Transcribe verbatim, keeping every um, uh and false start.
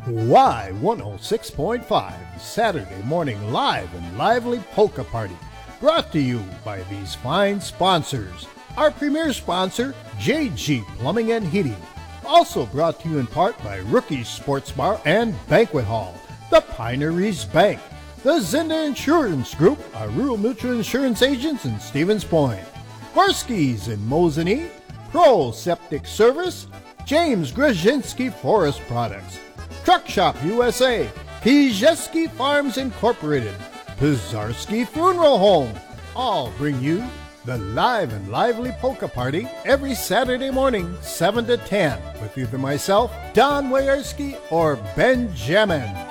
Y one oh six point five, Saturday morning live and lively polka party. Brought to you by these fine sponsors. Our premier sponsor, J G Plumbing and Heating. Also brought to you in part by Rookie Sports Bar and Banquet Hall, the Pineries Bank, the Zinda Insurance Group, our rural mutual insurance agents in Stevens Point, Gorski's in Mosinee, Pro Septic Service, James Grzinski Forest Products, Truck Shop U S A, Pijeski Farms Incorporated, Pizarski Funeral Home, all bring you the live and lively polka party every Saturday morning, seven to ten, with either myself, Don Wayerski, or Benjamin.